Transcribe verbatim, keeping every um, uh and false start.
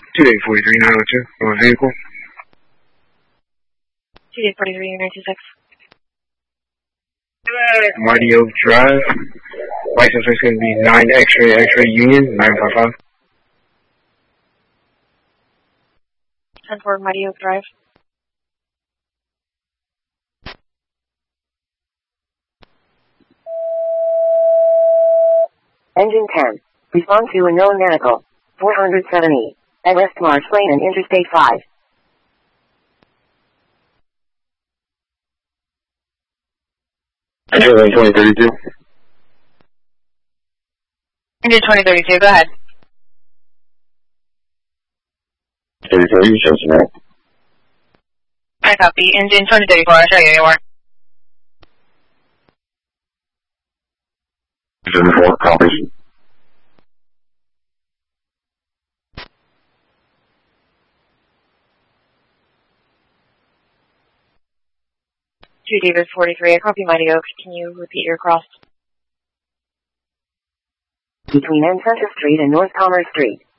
two eight forty-three, nine oh two, on vehicle. two eight forty-three, nine two six. Mighty Oak Drive. License is going to be nine X-ray, X-ray Union, nine five five. ten four, Mighty Oak Drive. Engine ten. Respond to a known medical. four hundred seventy. At West Marsh Lane and Interstate five. Engine twenty thirty-two. Engine twenty thirty-two, go ahead. thirty-four, you show some help. I copy. Engine twenty thirty-four, I'll show you your work. Engine four, copy. two Davis forty-three, I copy Mighty Oak. Can you repeat your cross? Between N Center Street and North Commerce Street.